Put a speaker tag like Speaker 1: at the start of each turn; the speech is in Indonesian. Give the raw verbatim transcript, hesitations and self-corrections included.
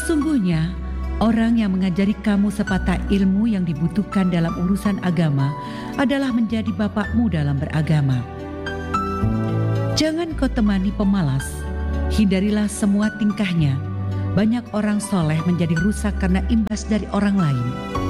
Speaker 1: Sesungguhnya, orang yang mengajari kamu sepatah ilmu yang dibutuhkan dalam urusan agama adalah menjadi bapakmu dalam beragama. Jangan kau temani pemalas, hindarilah semua tingkahnya. Banyak orang soleh menjadi rusak karena imbas dari orang lain.